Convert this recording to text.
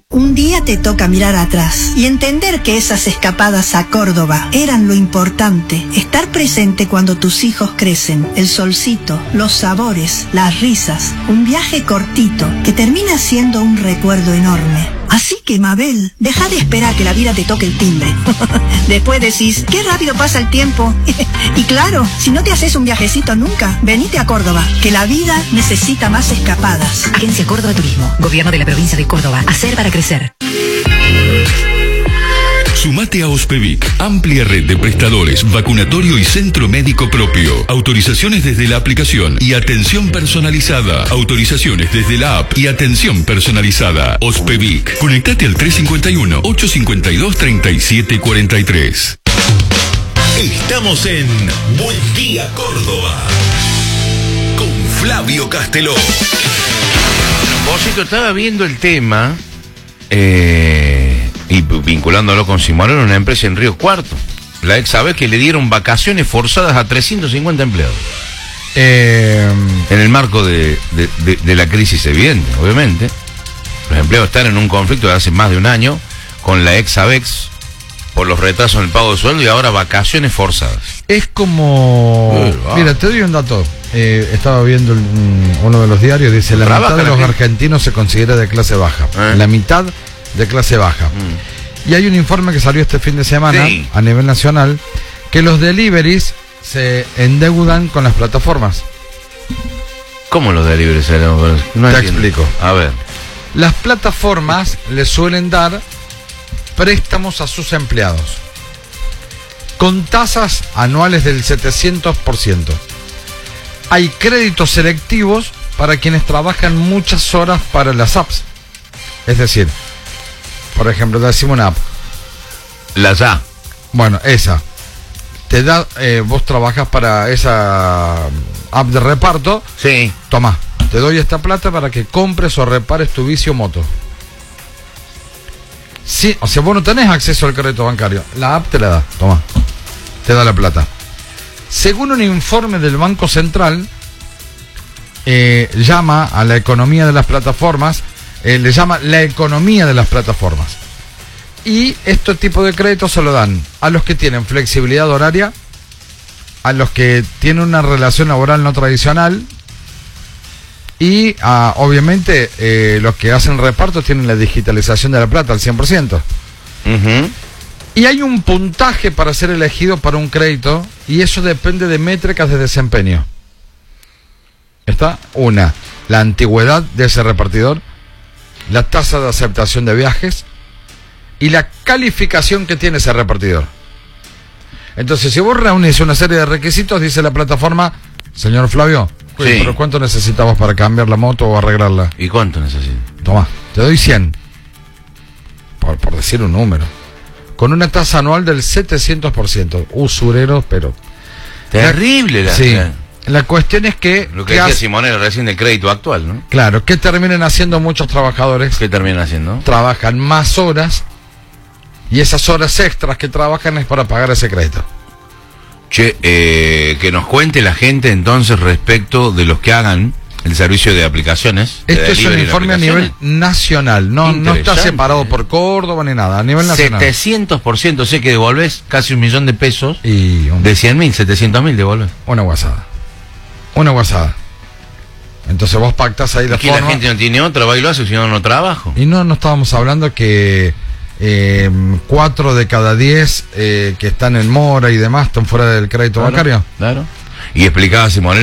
Un día te toca mirar atrás y entender que esas escapadas a Córdoba eran lo importante. Estar presente cuando tus hijos crecen, el solcito, los sabores, las risas. Un viaje cortito que termina siendo un recuerdo enorme. Así que, Mabel, deja de esperar que la vida te toque el timbre. Después decís, qué rápido pasa el tiempo. Y claro, si no te haces un viajecito nunca, venite a Córdoba, que la vida necesita más escapadas. Agencia Córdoba Turismo, Gobierno de la Provincia de Córdoba. Hacer para crecer. Sumate a Ospevic, amplia red de prestadores, vacunatorio y centro médico propio. Autorizaciones desde la aplicación y atención personalizada. Autorizaciones desde la app y atención personalizada. Ospevic. Conectate al 351-852-3743. Estamos en Buen Día Córdoba con Flavio Casteló. Vosito, estaba viendo el tema y vinculándolo con Simonero, una empresa en Río Cuarto. La ex sabe que le dieron vacaciones forzadas a 350 empleados. En el marco de la crisis evidente, obviamente. Los empleados están en un conflicto de hace más de un año con la ex ABEX por los retrasos en el pago de sueldo y ahora vacaciones forzadas. Es como... Mira, te doy un dato. Estaba viendo uno de los diarios, dice, la mitad de los argentinos se considera de clase baja. La mitad de clase baja. Y hay un informe que salió este fin de semana a nivel nacional que los deliveries se endeudan con las plataformas. ¿Cómo los deliveries se endeudan? No te explico. A ver. Las plataformas les suelen dar préstamos a sus empleados con tasas anuales del 700%. Hay créditos selectivos para quienes trabajan muchas horas para las apps. Es decir, por ejemplo, te decimos una app. La Ya. Bueno, esa. Te da, vos trabajas para esa app de reparto. Sí. Tomá, te doy esta plata para que compres o repares tu vicio moto. Sí, o sea, vos no tenés acceso al crédito bancario. La app te la da, tomá. Te da la plata. Según un informe del Banco Central, llama a la economía de las plataformas, le llama la economía de las plataformas. Y este tipo de créditos se lo dan a los que tienen flexibilidad horaria, a los que tienen una relación laboral no tradicional y obviamente los que hacen reparto tienen la digitalización de la plata al 100%. Y hay un puntaje para ser elegido para un crédito y eso depende de métricas de desempeño. Está una, la antigüedad de ese repartidor, la tasa de aceptación de viajes y la calificación que tiene ese repartidor. Entonces, si vos reunís una serie de requisitos, dice la plataforma, señor Flavio, sí, ¿pero cuánto necesitamos para cambiar la moto o arreglarla? ¿Y cuánto necesito? Tomá, te doy 100. Por decir un número. Con una tasa anual del 700%. Usureros, pero... Terrible sí. La cuestión es que... Lo que decía Simonero recién del crédito actual, ¿no? Claro, ¿qué terminan haciendo muchos trabajadores? ¿Qué terminan haciendo? Trabajan más horas y esas horas extras que trabajan es para pagar ese crédito. Che, que nos cuente la gente entonces respecto de los que hagan el servicio de aplicaciones. Esto es un informe a nivel nacional, no está separado por Córdoba ni nada, a nivel nacional. 700%, sé que devolves casi 1 millón de pesos y de 100.000, 700.000 devolves. Una guasada. Entonces vos pactás ahí la forma. Aquí la gente no tiene otra, va y lo hace, si no, no trabajo. Y no estábamos hablando que 4 de cada 10 que están en mora y demás están fuera del crédito bancario. Claro. Y explicaba Simón